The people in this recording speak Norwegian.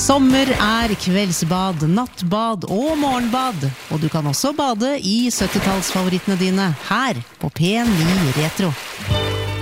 Sommer kveldsbad, nattbad og morgenbad, og du kan også bade i 70-tallsfavorittene dine, her på P9 Retro.